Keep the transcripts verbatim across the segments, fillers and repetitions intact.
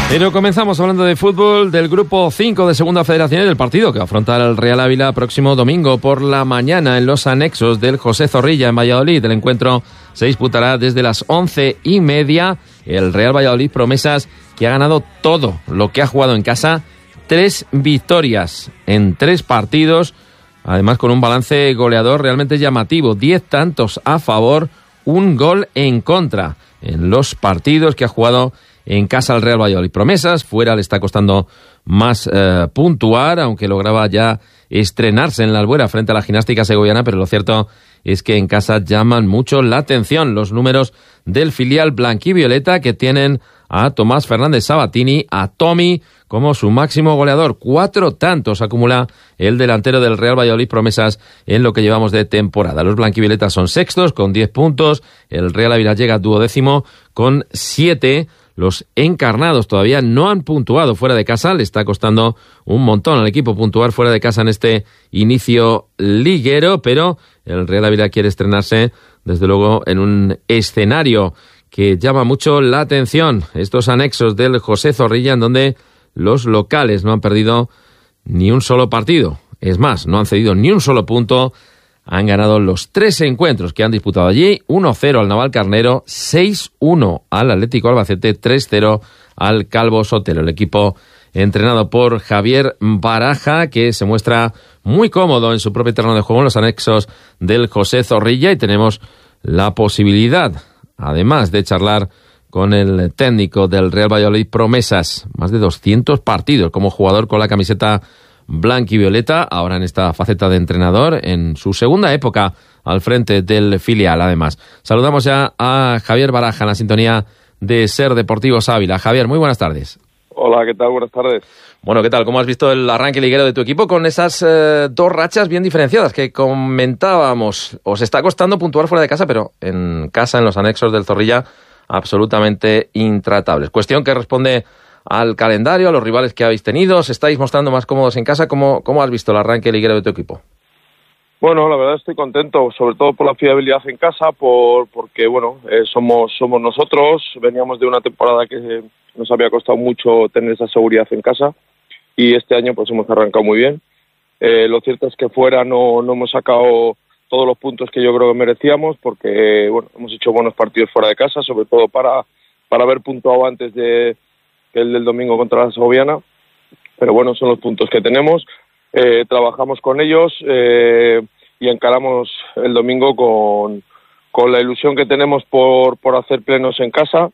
Pero comenzamos hablando de fútbol, del grupo cinco de Segunda Federación y del partido que afrontará el Real Ávila próximo domingo por la mañana en los anexos del José Zorrilla en Valladolid. El encuentro se disputará desde las once y media. El Real Valladolid Promesas, que ha ganado todo lo que ha jugado en casa, tres victorias en tres partidos, además con un balance goleador realmente llamativo, diez tantos a favor, un gol en contra en los partidos que ha jugado en casa el Real Valladolid Promesas. Fuera le está costando más eh, puntuar, aunque lograba ya estrenarse en la Albuera frente a la Gimnástica Segoviana, pero lo cierto es que en casa llaman mucho la atención los números del filial blanquivioleta, que tienen a Tomás Fernández Sabatini, a Tommy, como su máximo goleador. Cuatro tantos acumula el delantero del Real Valladolid Promesas en lo que llevamos de temporada. Los blanquivioletas son sextos con diez puntos, el Real Ávila llega duodécimo con siete. Los encarnados todavía no han puntuado fuera de casa, le está costando un montón al equipo puntuar fuera de casa en este inicio liguero, pero el Real Ávila quiere estrenarse desde luego en un escenario que llama mucho la atención, estos anexos del José Zorrilla, en donde los locales no han perdido ni un solo partido, es más, no han cedido ni un solo punto. Han ganado los tres encuentros que han disputado allí, uno cero al Navalcarnero, seis uno al Atlético Albacete, tres cero al Calvo Sotelo. El equipo entrenado por Javier Baraja, que se muestra muy cómodo en su propio terreno de juego en los anexos del José Zorrilla, y tenemos la posibilidad, además de charlar con el técnico del Real Valladolid Promesas, más de doscientos partidos como jugador con la camiseta blanquivioleta, ahora en esta faceta de entrenador, en su segunda época al frente del filial, además. Saludamos ya a Javier Baraja en la sintonía de Ser Deportivos Ávila. Javier, muy buenas tardes. Hola, ¿qué tal? Buenas tardes. Bueno, ¿qué tal? ¿Cómo has visto el arranque liguero de tu equipo con esas eh, dos rachas bien diferenciadas que comentábamos? Os está costando puntuar fuera de casa, pero en casa, en los anexos del Zorrilla, absolutamente intratables. Cuestión que responde al calendario, a los rivales que habéis tenido. ¿Os estáis mostrando más cómodos en casa? ¿Cómo, cómo has visto el arranque liguero de tu equipo? Bueno, la verdad estoy contento, sobre todo por la fiabilidad en casa, por porque bueno, eh, somos somos nosotros. Veníamos de una temporada que nos había costado mucho tener esa seguridad en casa, y este año pues hemos arrancado muy bien. Eh, lo cierto es que fuera no, no hemos sacado todos los puntos que yo creo que merecíamos, porque bueno, hemos hecho buenos partidos fuera de casa, sobre todo para, para haber puntuado antes de el del domingo contra la Segoviana, pero bueno, son los puntos que tenemos. Eh, trabajamos con ellos eh, y encaramos el domingo con, con la ilusión que tenemos por, por hacer plenos en casa,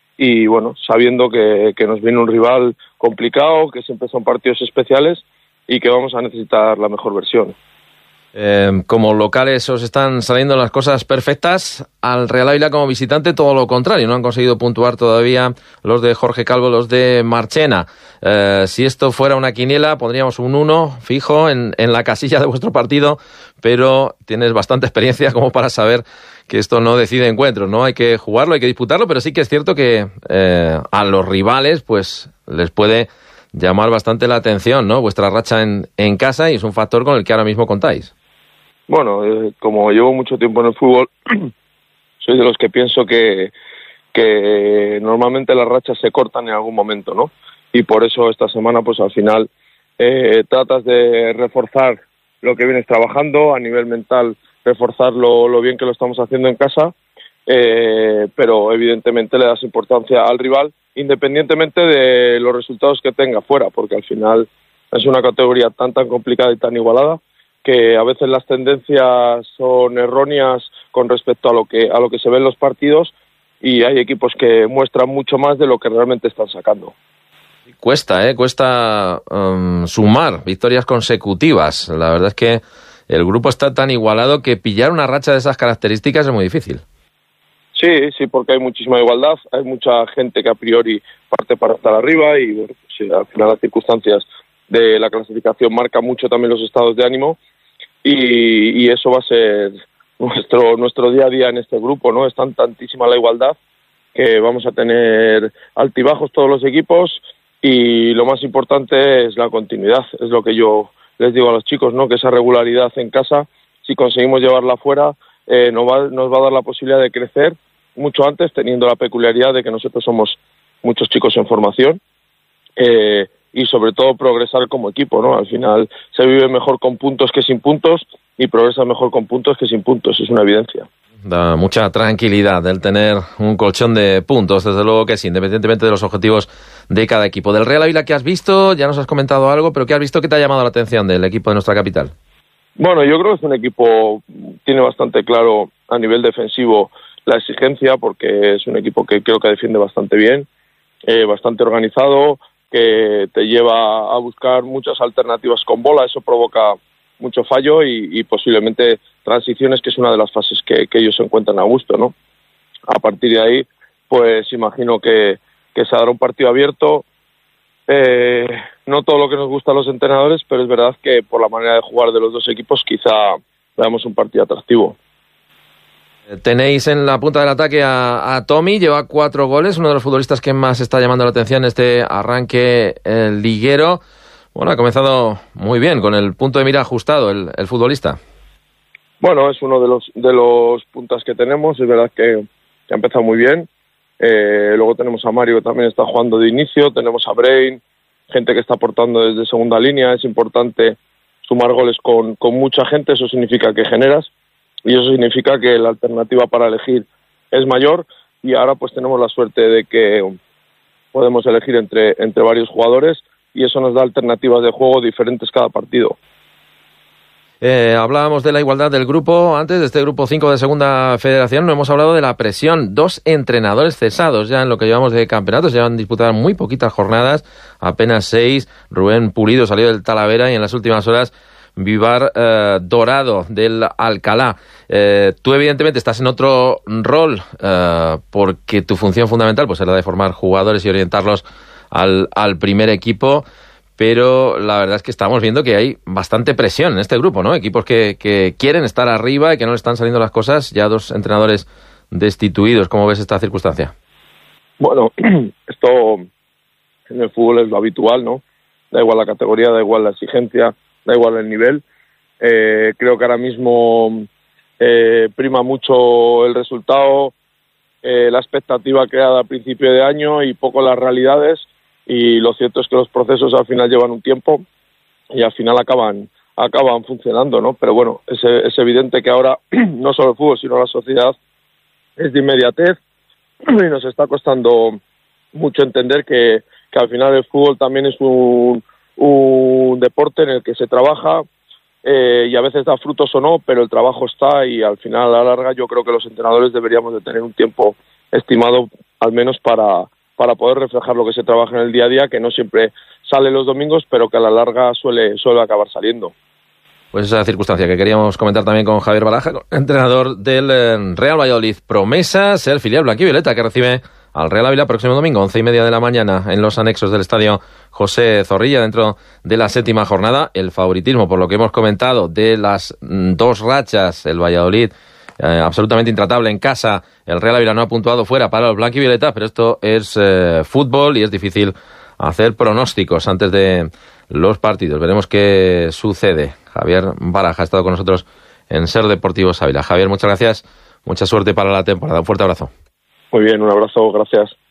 y bueno, sabiendo que, que nos viene un rival complicado, que siempre son partidos especiales y que vamos a necesitar la mejor versión. Eh, como locales os están saliendo las cosas perfectas, al Real Ávila como visitante todo lo contrario, no han conseguido puntuar todavía los de Jorge Calvo, los de Marchena. Eh, si esto fuera una quiniela pondríamos un uno fijo en, en la casilla de vuestro partido, pero tienes bastante experiencia como para saber que esto no decide encuentros, ¿no? Hay que jugarlo, hay que disputarlo, pero sí que es cierto que eh, a los rivales pues les puede llamar bastante la atención, ¿no? Vuestra racha en, en casa, y es un factor con el que ahora mismo contáis. Bueno, eh, como llevo mucho tiempo en el fútbol, soy de los que pienso que, que normalmente las rachas se cortan en algún momento, ¿no? Y por eso esta semana, pues al final, eh, tratas de reforzar lo que vienes trabajando a nivel mental, reforzar lo, lo bien que lo estamos haciendo en casa, eh, pero evidentemente le das importancia al rival, independientemente de los resultados que tenga fuera, porque al final es una categoría tan tan complicada y tan igualada, que a veces las tendencias son erróneas con respecto a lo que a lo que se ve en los partidos, y hay equipos que muestran mucho más de lo que realmente están sacando. Cuesta, ¿eh? Cuesta um, sumar victorias consecutivas. La verdad es que el grupo está tan igualado que pillar una racha de esas características es muy difícil. Sí, sí, porque hay muchísima igualdad, hay mucha gente que a priori parte para estar arriba, y bueno, sí, al final las circunstancias de la clasificación marcan mucho también los estados de ánimo, y, y eso va a ser nuestro nuestro día a día en este grupo, ¿no? Es tan tantísima la igualdad que vamos a tener altibajos todos los equipos, y lo más importante es la continuidad, es lo que yo les digo a los chicos, ¿no? Que esa regularidad en casa, si conseguimos llevarla fuera, eh, nos va, nos va a dar la posibilidad de crecer mucho antes, teniendo la peculiaridad de que nosotros somos muchos chicos en formación, eh, y sobre todo progresar como equipo, ¿no? Al final se vive mejor con puntos que sin puntos y progresa mejor con puntos que sin puntos, es una evidencia. Da mucha tranquilidad el tener un colchón de puntos, desde luego que sí, independientemente de los objetivos de cada equipo. Del Real Ávila, ¿qué has visto? Ya nos has comentado algo, pero ¿qué has visto que te ha llamado la atención del equipo de nuestra capital? Bueno, yo creo que es un equipo, tiene bastante claro a nivel defensivo la exigencia, porque es un equipo que creo que defiende bastante bien, eh, bastante organizado, que te lleva a buscar muchas alternativas con bola, eso provoca mucho fallo y, y posiblemente transiciones, que es una de las fases que, que ellos se encuentran a gusto, ¿no? A partir de ahí, pues imagino que, que se dará un partido abierto, eh, no todo lo que nos gusta a los entrenadores, pero es verdad que por la manera de jugar de los dos equipos quizá veamos un partido atractivo. Tenéis en la punta del ataque a, a Tommy, lleva cuatro goles, uno de los futbolistas que más está llamando la atención en este arranque el liguero. Bueno, ha comenzado muy bien, con el punto de mira ajustado el, el futbolista. Bueno, es uno de los de los puntas que tenemos, es verdad que, que ha empezado muy bien. Eh, luego tenemos a Mario, que también está jugando de inicio, tenemos a Brain, gente que está aportando desde segunda línea. Es importante sumar goles con, con mucha gente, eso significa que generas, y eso significa que la alternativa para elegir es mayor, y ahora pues tenemos la suerte de que podemos elegir entre, entre varios jugadores, y eso nos da alternativas de juego diferentes cada partido. Eh, hablábamos de la igualdad del grupo antes, de este grupo cinco de Segunda Federación. No hemos hablado de la presión. Dos entrenadores cesados ya en lo que llevamos de campeonatos. Ya han disputado muy poquitas jornadas, apenas seis. Rubén Pulido salió del Talavera y en las últimas horas Vivar eh, Dorado del Alcalá. Eh, tú evidentemente estás en otro rol eh, porque tu función fundamental pues era de formar jugadores y orientarlos al, al primer equipo. Pero la verdad es que estamos viendo que hay bastante presión en este grupo, ¿no? Equipos que, que quieren estar arriba y que no le están saliendo las cosas. Ya dos entrenadores destituidos. ¿Cómo ves esta circunstancia? Bueno, esto en el fútbol es lo habitual, ¿no? Da igual la categoría, da igual la exigencia, da igual el nivel. Eh, creo que ahora mismo eh, prima mucho el resultado, eh, la expectativa creada a principio de año y poco las realidades. Y lo cierto es que los procesos al final llevan un tiempo y al final acaban acaban funcionando, ¿no? Pero bueno, es, es evidente que ahora no solo el fútbol, sino la sociedad es de inmediatez y nos está costando mucho entender que, que al final el fútbol también es un, un deporte en el que se trabaja eh, y a veces da frutos o no, pero el trabajo está, y al final a la larga yo creo que los entrenadores deberíamos de tener un tiempo estimado al menos para para poder reflejar lo que se trabaja en el día a día, que no siempre sale los domingos, pero que a la larga suele, suele acabar saliendo. Pues esa circunstancia que queríamos comentar también con Javier Baraja, entrenador del Real Valladolid. Promesa ser filial blanquivioleta, que recibe al Real Ávila próximo domingo, once y media de la mañana, en los anexos del estadio José Zorrilla, dentro de la séptima jornada. El favoritismo, por lo que hemos comentado, de las dos rachas, el Valladolid Eh, absolutamente intratable en casa, el Real Ávila no ha puntuado fuera para los blanquivioletas, pero esto es eh, fútbol y es difícil hacer pronósticos antes de los partidos. Veremos qué sucede. Javier Baraja ha estado con nosotros en Ser Deportivos Ávila. Javier, muchas gracias, mucha suerte para la temporada. Un fuerte abrazo. Muy bien, un abrazo, gracias.